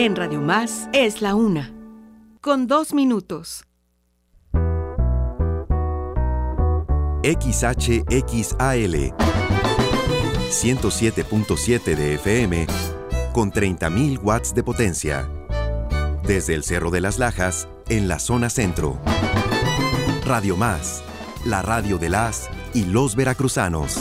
En Radio Más es la 1, con 2 minutos. XHXAL 107.7 de FM con 30.000 watts de potencia. Desde el Cerro de las Lajas, en la zona centro. Radio Más, la radio de las y los veracruzanos.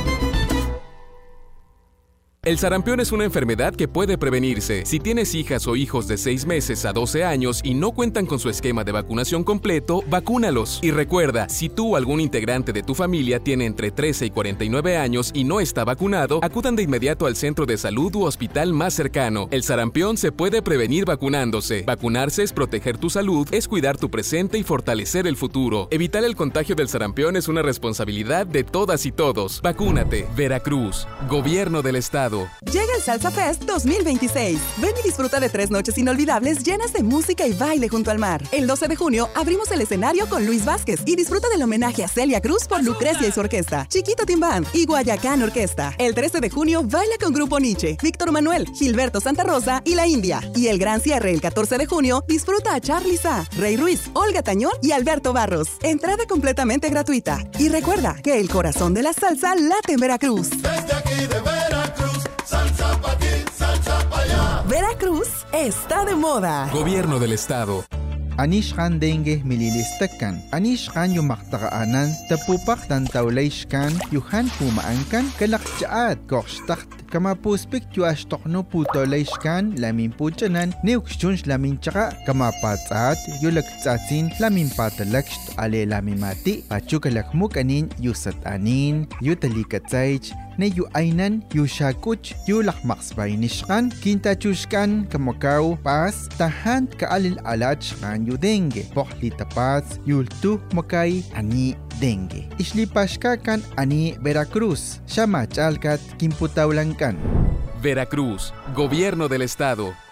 El sarampión es una enfermedad que puede prevenirse. Si tienes hijas o hijos de 6 meses a 12 años y no cuentan con su esquema de vacunación completo, vacúnalos. Y recuerda, si tú o algún integrante de tu familia tiene entre 13 y 49 años y no está vacunado, acudan de inmediato al centro de salud u hospital más cercano. El sarampión se puede prevenir vacunándose. Vacunarse es proteger tu salud, es cuidar tu presente y fortalecer el futuro. Evitar el contagio del sarampión es una responsabilidad de todas y todos. Vacúnate. Veracruz. Gobierno del Estado. Llega el Salsa Fest 2026. Ven y disfruta de 3 noches inolvidables llenas de música y baile junto al mar. El 12 de junio abrimos el escenario con Luis Vázquez y disfruta del homenaje a Celia Cruz por Lucrecia y su orquesta, Chiquito Team Band y Guayacán Orquesta. El 13 de junio baila con Grupo Nietzsche, Víctor Manuel, Gilberto Santa Rosa y La India. Y el gran cierre el 14 de junio disfruta a Charly Sa, Rey Ruiz, Olga Tañón y Alberto Barros. Entrada completamente gratuita. Y recuerda que el corazón de la salsa late en Veracruz. Desde aquí de Veracruz, salsa pa' aquí, salsa pa' allá. Veracruz está de moda. Gobierno del Estado. Anishkan dengue mililistakan. Anishkan yumaktaanan tapupak tantawlayshkan yuhan pumaankan kalakchaat korshtakt kama puspik yuashtokno putolayshkan lamin puchanan neukshunsh lamin chaka kama patsaat yulaktsatsin lamin patalakst ale lamimati pachukalakmukanin yusatanin yutalikatsaych ne yu ainan yu shakuch yu lakmaksbaynishkan kintachushkan kamakaw pas tahan kaalil alach kan yu dengue pohli tapas yultu makay ani dengue islipashka kan ani Veracruz shamachalkat kimputawlankan. Veracruz, Gobierno del Estado.